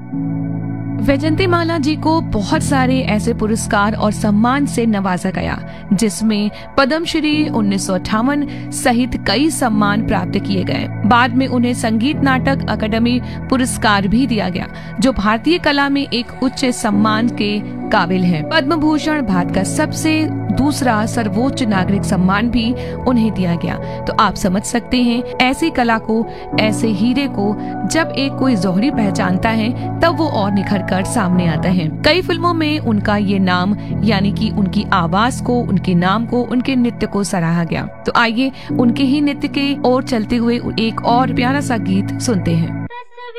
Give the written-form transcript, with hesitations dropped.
वैजयंतीमाला जी को बहुत सारे ऐसे पुरस्कार और सम्मान से नवाजा गया, जिसमें पद्मश्री 1958 सहित कई सम्मान प्राप्त किए गए। बाद में उन्हें संगीत नाटक अकादमी पुरस्कार भी दिया गया, जो भारतीय कला में एक उच्च सम्मान के काबिल है। पद्म भूषण भारत का सबसे दूसरा सर्वोच्च नागरिक सम्मान भी उन्हें दिया गया। तो आप समझ सकते हैं, ऐसी कला को, ऐसे हीरे को जब एक कोई जौहरी पहचानता है तब वो और निखर कर सामने आता है। कई फिल्मों में उनका ये नाम, यानी कि उनकी आवाज को, उनके नाम को, उनके नृत्य को सराहा गया। तो आइए उनके ही नृत्य के ओर चलते हुए एक और प्यारा सा गीत सुनते हैं।